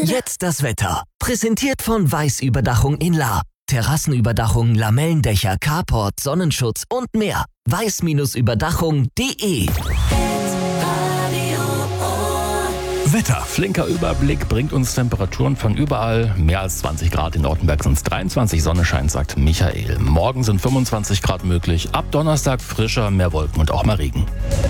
Jetzt das Wetter. Präsentiert von Weiß-Überdachung in La. Terrassenüberdachung, Lamellendächer, Carport, Sonnenschutz und mehr. weiß-überdachung.de. Wetter. Flinker Überblick bringt uns Temperaturen von überall. Mehr als 20 Grad, in Ortenberg sind es 23, Sonne scheint, sagt Michael. Morgen sind 25 Grad möglich. Ab Donnerstag frischer, mehr Wolken und auch mal Regen.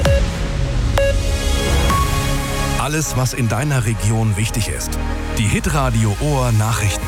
Alles, was in deiner Region wichtig ist. Die Hitradio Ohr Nachrichten.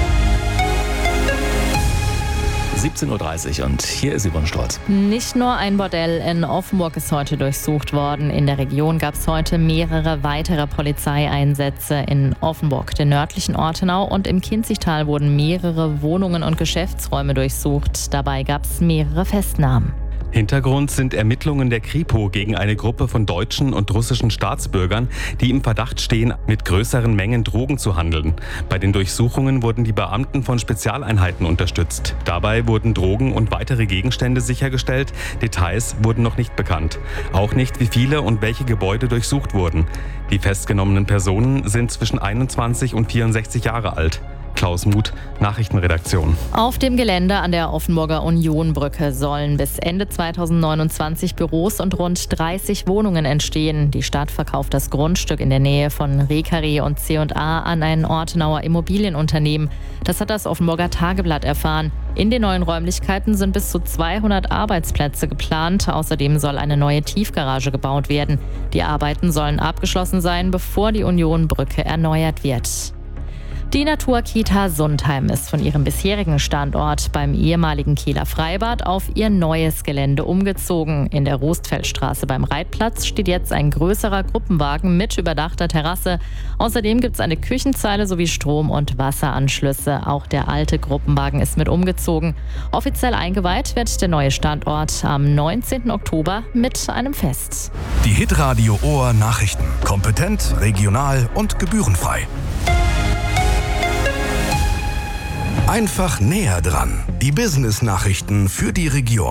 17.30 Uhr und hier ist Yvonne Stolz. Nicht nur ein Bordell in Offenburg ist heute durchsucht worden. In der Region gab es heute mehrere weitere Polizeieinsätze in Offenburg, der nördlichen Ortenau und im Kinzigtal wurden mehrere Wohnungen und Geschäftsräume durchsucht. Dabei gab es mehrere Festnahmen. Hintergrund sind Ermittlungen der Kripo gegen eine Gruppe von deutschen und russischen Staatsbürgern, die im Verdacht stehen, mit größeren Mengen Drogen zu handeln. Bei den Durchsuchungen wurden die Beamten von Spezialeinheiten unterstützt. Dabei wurden Drogen und weitere Gegenstände sichergestellt. Details wurden noch nicht bekannt. Auch nicht, wie viele und welche Gebäude durchsucht wurden. Die festgenommenen Personen sind zwischen 21 und 64 Jahre alt. Klaus Muth, Nachrichtenredaktion. Auf dem Gelände an der Offenburger Unionbrücke sollen bis Ende 2029 Büros und rund 30 Wohnungen entstehen. Die Stadt verkauft das Grundstück in der Nähe von Reh und C&A an ein Ortenauer Immobilienunternehmen. Das hat das Offenburger Tageblatt erfahren. In den neuen Räumlichkeiten sind bis zu 200 Arbeitsplätze geplant. Außerdem soll eine neue Tiefgarage gebaut werden. Die Arbeiten sollen abgeschlossen sein, bevor die Unionbrücke erneuert wird. Die Naturkita Sundheim ist von ihrem bisherigen Standort beim ehemaligen Kieler Freibad auf ihr neues Gelände umgezogen. In der Rostfeldstraße beim Reitplatz steht jetzt ein größerer Gruppenwagen mit überdachter Terrasse. Außerdem gibt es eine Küchenzeile sowie Strom- und Wasseranschlüsse. Auch der alte Gruppenwagen ist mit umgezogen. Offiziell eingeweiht wird der neue Standort am 19. Oktober mit einem Fest. Die Hitradio Ohr Nachrichten. Kompetent, regional und gebührenfrei. Einfach näher dran. Die Business-Nachrichten für die Region.